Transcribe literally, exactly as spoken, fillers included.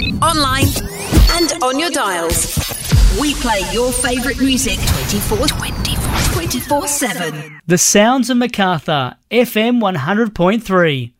online and on your dials. We play your favourite music twenty-four twenty-four twenty-four seven. The Sounds of Macarthur, F M one hundred point three.